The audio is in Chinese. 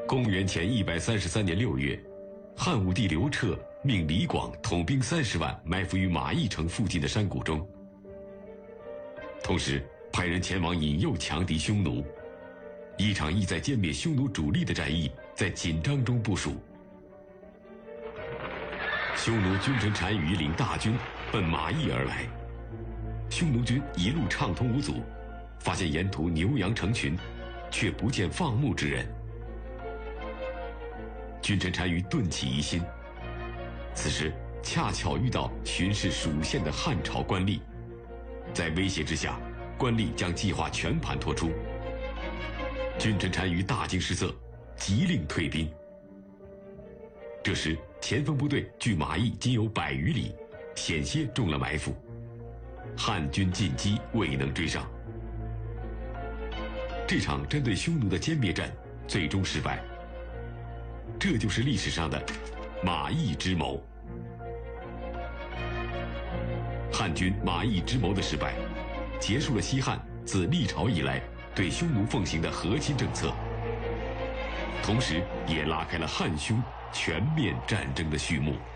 公元前133年6月，汉武帝刘彻命李广统兵30万埋伏于马邑城附近的山谷中，同时派人前往引诱强敌匈奴。一场意在歼灭匈奴主力的战役在紧张中部署。匈奴君臣单于领大军奔马邑而来，匈奴军一路畅通无阻，发现沿途牛羊成群，却不见放牧之人。君臣单于顿起疑心，此时恰巧遇到巡视蜀县的汉朝官吏，在威胁之下，官吏将计划全盘托出。君臣单于大惊失色，急令退兵。这时前锋部队距马邑仅有100余里，险些中了埋伏，汉军进击未能追上。这场针对匈奴的歼灭战最终失败，这就是历史上的马邑之谋。汉军马邑之谋的失败，结束了西汉自历朝以来对匈奴奉行的和亲政策，同时也拉开了汉匈全面战争的序幕。